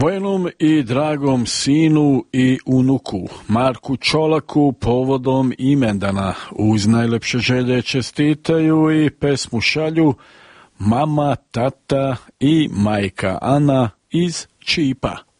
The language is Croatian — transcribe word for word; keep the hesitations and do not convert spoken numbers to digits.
Vojenom i dragom sinu i unuku, Marku Čolaku, povodom imendana, uz najlepše želje čestitaju i pesmu šalju mama, tata i majka Ana iz Čipa.